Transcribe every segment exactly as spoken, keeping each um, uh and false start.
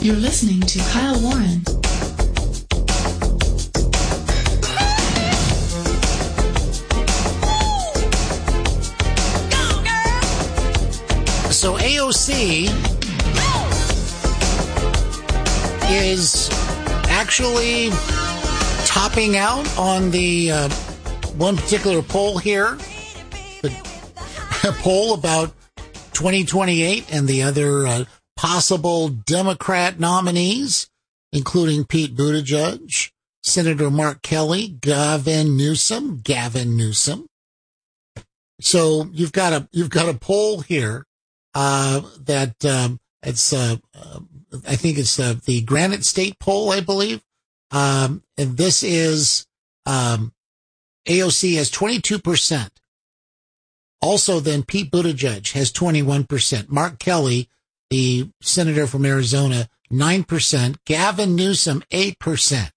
You're listening to Kyle Warren. So A O C is actually topping out on the uh, one particular poll here, the poll about twenty twenty-eight and the other uh, possible Democrat nominees, including Pete Buttigieg, Senator Mark Kelly, Gavin Newsom, Gavin Newsom. So you've got a you've got a poll here uh, that um, it's uh, uh, I think it's uh, the Granite State poll, I believe, um, and this is um, A O C has twenty-two percent. Also, then Pete Buttigieg has twenty-one percent. Mark Kelly, the senator from Arizona, nine percent. Gavin Newsom, eight percent.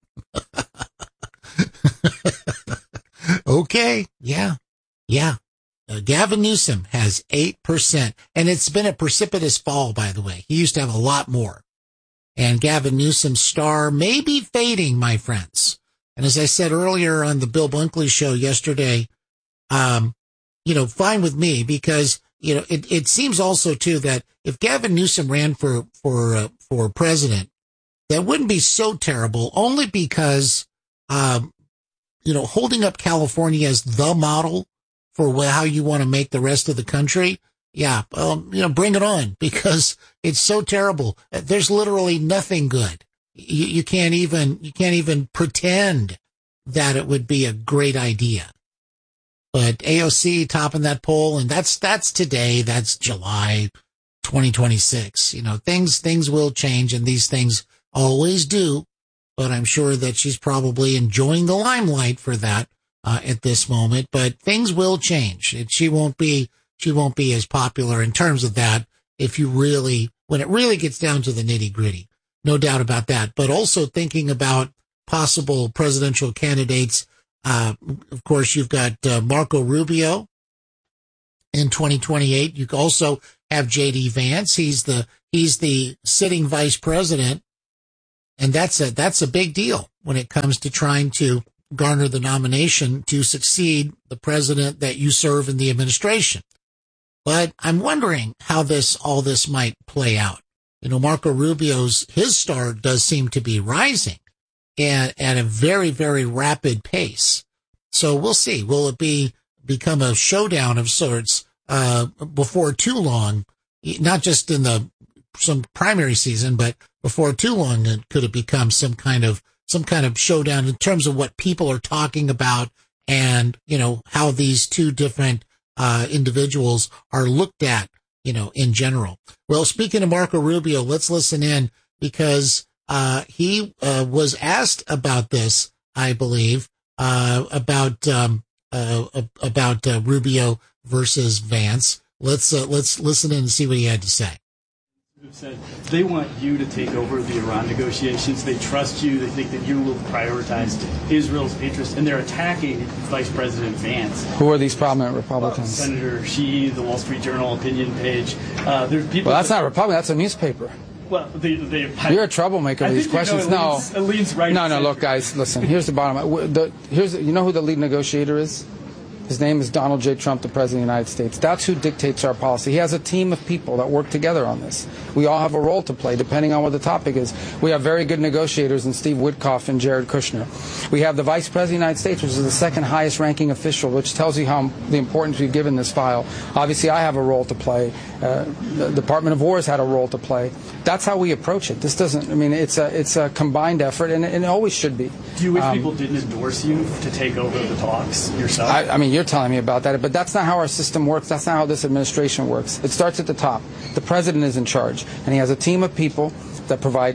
Okay. Yeah. Yeah. Uh, Gavin Newsom has eight percent. And it's been a precipitous fall, by the way. He used to have a lot more. And Gavin Newsom's star may be fading, my friends. And as I said earlier on the Bill Bunkley show yesterday, um, you know, fine with me, because, you know, it, it seems also too that if Gavin Newsom ran for, for, uh, for president, that wouldn't be so terrible, only because, um, you know, holding up California as the model for how you want to make the rest of the country. Yeah. Um, you know, bring it on, because it's so terrible. There's literally nothing good. You, you can't even, you can't even pretend that it would be a great idea. But A O C topping that poll, and that's, that's today. That's July twenty twenty-six. You know, things, things will change, and these things always do. But I'm sure that she's probably enjoying the limelight for that, uh, at this moment. But things will change. It, she won't be, she won't be as popular in terms of that if you really, when it really gets down to the nitty gritty. No doubt about that. But also thinking about possible presidential candidates. Uh, of course, you've got uh, Marco Rubio in twenty twenty-eight. You also have J D Vance. He's the, he's the sitting vice president. And that's a, that's a big deal when it comes to trying to garner the nomination to succeed the president that you serve in the administration. But I'm wondering how this, all this might play out. You know, Marco Rubio's, his star does seem to be rising and at a very, very rapid pace. So we'll see. Will it be, become a showdown of sorts, uh, before too long, not just in the, some primary season, but before too long, could it become some kind of, some kind of showdown in terms of what people are talking about and, you know, how these two different, uh, individuals are looked at, you know, in general. Well, speaking of Marco Rubio, let's listen in, because uh he uh, was asked about this, I believe, uh about um uh about uh, Rubio versus Vance. Let's uh, let's listen in and see what he had to say. Said they want you to take over the Iran negotiations. They trust you. They think that you will prioritize Israel's interests, and they're attacking Vice President Vance. Who are these prominent Republicans? Uh, Senator Sheehy, the Wall Street Journal opinion page. Uh, there's people. Well, that's that, not Republican. That's a newspaper. Well, they, they, You're a troublemaker with these questions. You know, it leads, no, it leads right no, no. Look, guys, listen. Here's the bottom line. The, here's you know who the lead negotiator is? His name is Donald J. Trump, the President of the United States. That's who dictates our policy. He has a team of people that work together on this. We all have a role to play, depending on what the topic is. We have very good negotiators in Steve Witkoff and Jared Kushner. We have the Vice President of the United States, which is the second highest ranking official, which tells you how the importance we've given this file. Obviously, I have a role to play. Uh, the Department of War has had a role to play. That's how we approach it. This doesn't, I mean, it's a, it's a combined effort, and, and it always should be. Do you wish um, people didn't endorse you to take over the talks yourself? I, I mean, you're telling me about that, but that's not how our system works. That's not how this administration works. It starts at the top. The president is in charge, and he has a team of people that provide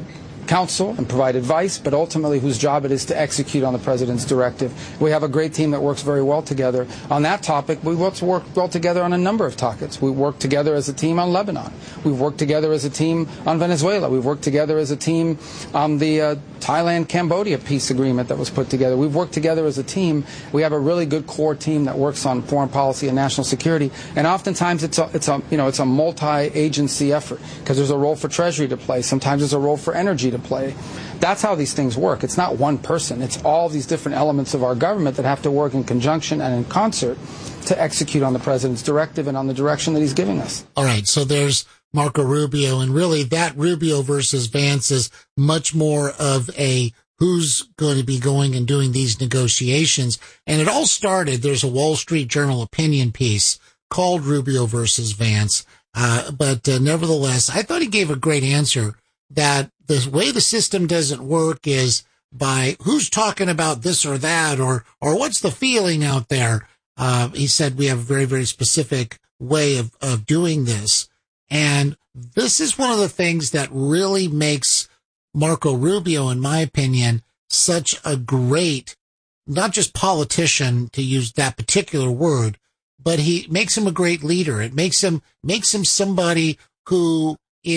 counsel and provide advice, but ultimately whose job it is to execute on the president's directive. We have a great team that works very well together. On that topic, we work well together on a number of topics. We work together as a team on Lebanon. We've worked together as a team on Venezuela. We've worked together as a team on the uh, Thailand-Cambodia peace agreement that was put together. We've worked together as a team. We have a really good core team that works on foreign policy and national security, and oftentimes it's a, it's a you know, it's a multi-agency effort because there's a role for Treasury to play. Sometimes there's a role for energy to play. That's how these things work. It's not one person. It's all these different elements of our government that have to work in conjunction and in concert to execute on the president's directive and on the direction that he's giving us. All right, so there's Marco Rubio, and really that Rubio versus Vance is much more of a who's going to be going and doing these negotiations. And it all started, there's a Wall Street Journal opinion piece called Rubio versus Vance. Uh, but uh, nevertheless, I thought he gave a great answer that the way the system doesn't work is by who's talking about this or that, or, or what's the feeling out there. Uh, he said we have a very, very specific way of, of doing this. And this is one of the things that really makes Marco Rubio, in my opinion, such a great, not just politician, to use that particular word, but he makes him a great leader. It makes him, makes him somebody who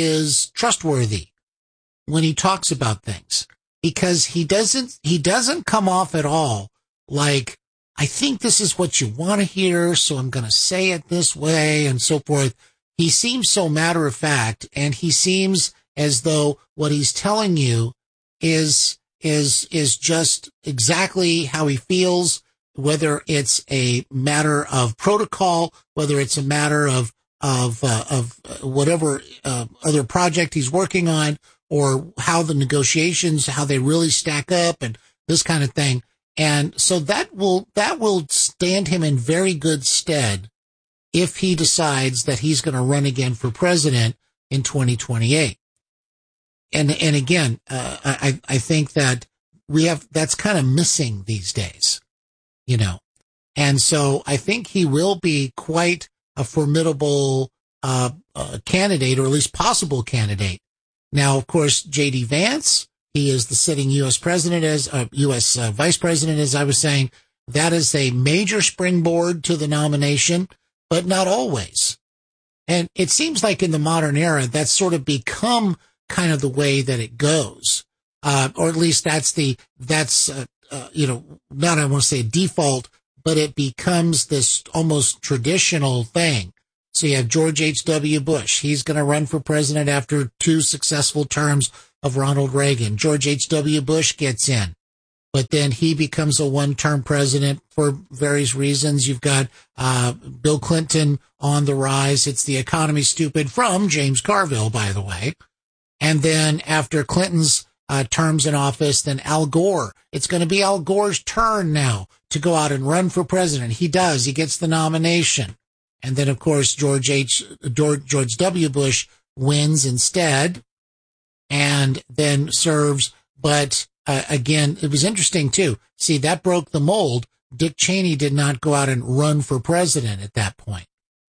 is trustworthy when he talks about things, because he doesn't, he doesn't come off at all like, I think this is what you want to hear, so I'm going to say it this way and so forth. He seems so matter of fact, and he seems as though what he's telling you is, is, is just exactly how he feels, whether it's a matter of protocol, whether it's a matter of, of, uh, of whatever, uh, other project he's working on, or how the negotiations, how they really stack up and this kind of thing. And so that will, that will stand him in very good stead if he decides that he's going to run again for president in twenty twenty-eight. And, and again, uh, I, I think that we have, that's kind of missing these days, you know. And so I think he will be quite a formidable, uh, uh candidate, or at least possible candidate. Now, of course, J D Vance, he is the sitting U S president, as uh, U S uh, vice president, as I was saying. That is a major springboard to the nomination, but not always. And it seems like in the modern era, that's sort of become kind of the way that it goes. Uh, or at least that's the, that's, uh, uh, you know, not, I want to say default, but it becomes this almost traditional thing. So you have George H W. Bush. He's going to run for president after two successful terms of Ronald Reagan. George H W. Bush gets in, but then he becomes a one-term president for various reasons. You've got uh Bill Clinton on the rise. It's the economy stupid, from James Carville, by the way. And then after Clinton's uh terms in office, then Al Gore. It's going to be Al Gore's turn now to go out and run for president. He does. He gets the nomination. And then, of course, George H. George W. Bush wins instead, and then serves. But uh, again, it was interesting too. See, that broke the mold. Dick Cheney did not go out and run for president at that point.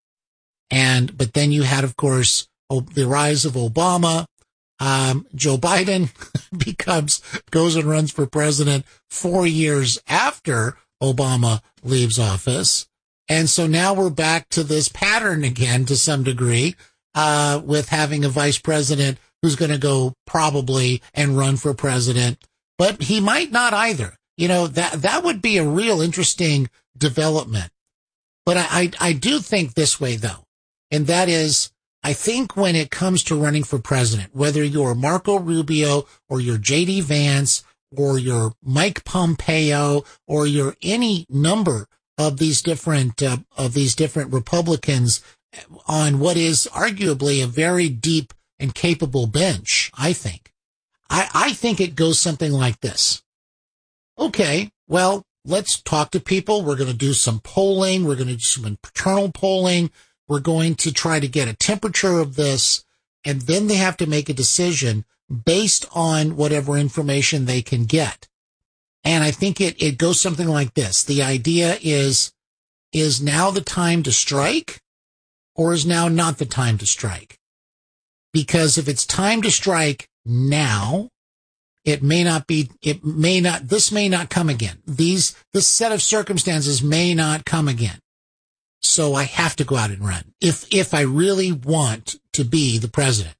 And but then you had, of course, the rise of Obama. Um, Joe Biden becomes goes and runs for president four years after Obama leaves office. And so now we're back to this pattern again to some degree, uh, with having a vice president who's going to go probably and run for president, but he might not either. You know, that, that would be a real interesting development. But I, I, I do think this way though, and that is, I think when it comes to running for president, whether you're Marco Rubio or you're J D Vance or you're Mike Pompeo or you're any number of these different, uh, of these different Republicans on what is arguably a very deep and capable bench, I think. I, I think it goes something like this. Okay, well, let's talk to people. We're going to do some polling. We're going to do some internal polling. We're going to try to get a temperature of this. And then they have to make a decision based on whatever information they can get. And I think it, it goes something like this. The idea is, is now the time to strike, or is now not the time to strike? Because if it's time to strike now, It may not be, it may not, this may not come again. These, this set of circumstances may not come again. So I have to go out and run if, if I really want to be the president.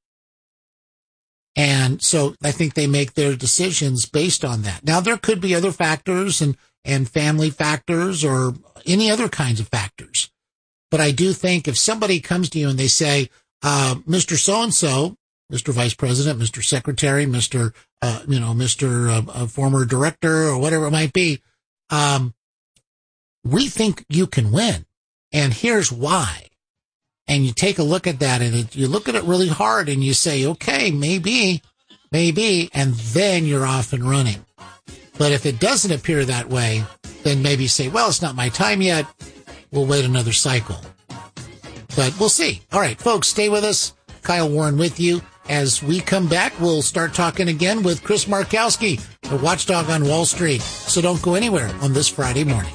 And so I think they make their decisions based on that. Now, there could be other factors and, and family factors or any other kinds of factors. But I do think if somebody comes to you and they say, uh, Mister So-and-so, Mister Vice President, Mister Secretary, Mister, uh, you know, Mister Uh, uh, former director or whatever it might be, um, we think you can win. And here's why. And you take a look at that and it, you look at it really hard and you say, okay, maybe, maybe, and then you're off and running. But if it doesn't appear that way, then maybe say, well, it's not my time yet. We'll wait another cycle. But we'll see. All right, folks, stay with us. Kyle Warren with you. As we come back, we'll start talking again with Chris Markowski, the watchdog on Wall Street. So don't go anywhere on this Friday morning.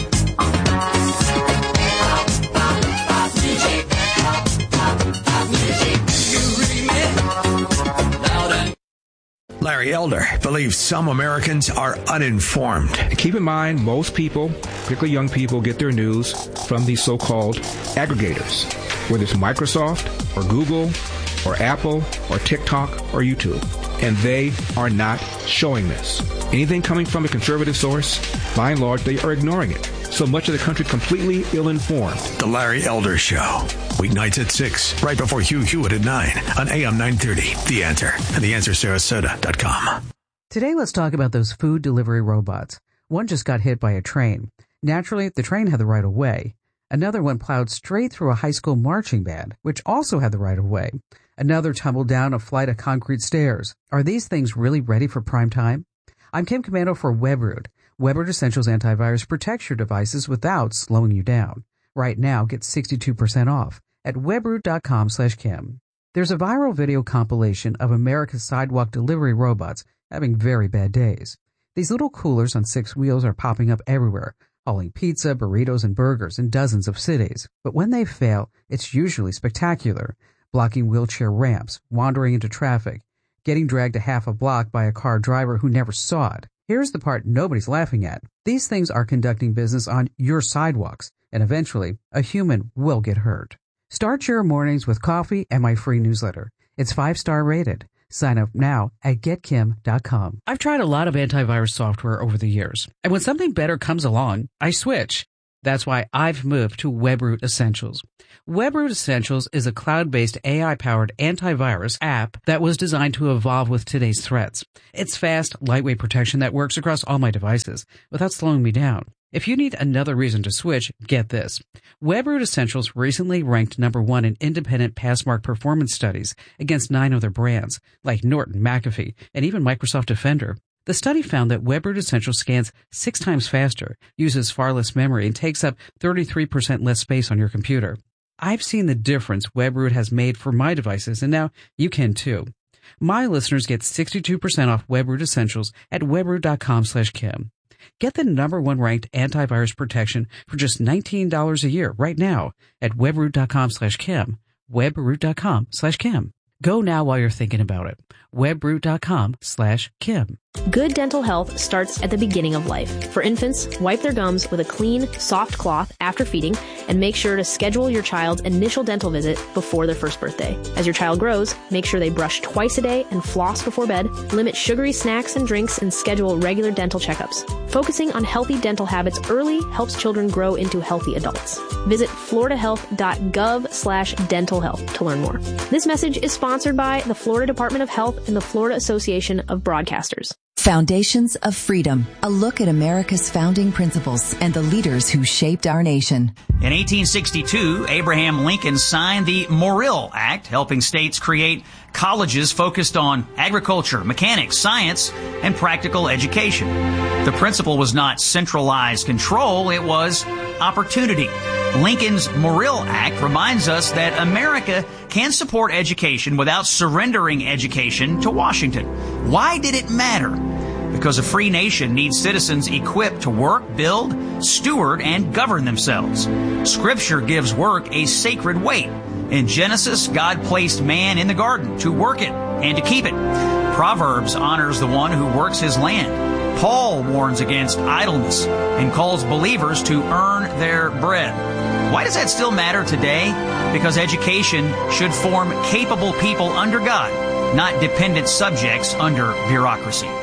Larry Elder believes some Americans are uninformed. Keep in mind, most people, particularly young people, get their news from these so-called aggregators, whether it's Microsoft or Google or Apple or TikTok or YouTube. And they are not showing this. Anything coming from a conservative source, by and large, they are ignoring it. So much of the country completely ill-informed. The Larry Elder Show. Weeknights at six, right before Hugh Hewitt at nine on A M nine thirty. The Answer and the answer sarasota dot com. Today, let's talk about those food delivery robots. One just got hit by a train. Naturally, the train had the right of way. Another one plowed straight through a high school marching band, which also had the right of way. Another tumbled down a flight of concrete stairs. Are these things really ready for prime time? I'm Kim Commando for WebRoot. WebRoot Essentials Antivirus protects your devices without slowing you down. Right now, get sixty-two percent off at webroot.com slash Kim. There's a viral video compilation of America's sidewalk delivery robots having very bad days. These little coolers on six wheels are popping up everywhere, hauling pizza, burritos, and burgers in dozens of cities. But when they fail, it's usually spectacular, blocking wheelchair ramps, wandering into traffic, getting dragged a half a block by a car driver who never saw it. Here's the part nobody's laughing at. These things are conducting business on your sidewalks, and eventually, a human will get hurt. Start your mornings with coffee and my free newsletter. It's five-star rated. Sign up now at get kim dot com. I've tried a lot of antivirus software over the years, and when something better comes along, I switch. That's why I've moved to WebRoot Essentials. WebRoot Essentials is a cloud-based A I-powered antivirus app that was designed to evolve with today's threats. It's fast, lightweight protection that works across all my devices without slowing me down. If you need another reason to switch, get this. WebRoot Essentials recently ranked number one in independent Passmark performance studies against nine other brands, like Norton, McAfee, and even Microsoft Defender. The study found that WebRoot Essentials scans six times faster, uses far less memory, and takes up thirty-three percent less space on your computer. I've seen the difference WebRoot has made for my devices, and now you can too. My listeners get sixty-two percent off WebRoot Essentials at webroot.com slash Kim. Get the number one ranked antivirus protection for just nineteen dollars a year right now at webroot.com slash Kim. webroot.com slash Kim. Go now while you're thinking about it. webroot.com slash Kim. Good dental health starts at the beginning of life. For infants, wipe their gums with a clean, soft cloth after feeding, and make sure to schedule your child's initial dental visit before their first birthday. As your child grows, make sure they brush twice a day and floss before bed, limit sugary snacks and drinks, and schedule regular dental checkups. Focusing on healthy dental habits early helps children grow into healthy adults. Visit floridahealth.gov slash dental health to learn more. This message is sponsored by the Florida Department of Health and the Florida Association of Broadcasters. Foundations of Freedom, a look at America's founding principles and the leaders who shaped our nation. In eighteen sixty-two, Abraham Lincoln signed the Morrill Act, helping states create colleges focused on agriculture, mechanics, science, and practical education. The principle was not centralized control, it was opportunity. Lincoln's Morrill Act reminds us that America can support education without surrendering education to Washington. Why did it matter? Because a free nation needs citizens equipped to work, build, steward, and govern themselves. Scripture gives work a sacred weight. In Genesis, God placed man in the garden to work it and to keep it. Proverbs honors the one who works his land. Paul warns against idleness and calls believers to earn their bread. Why does that still matter today? Because education should form capable people under God, not dependent subjects under bureaucracy.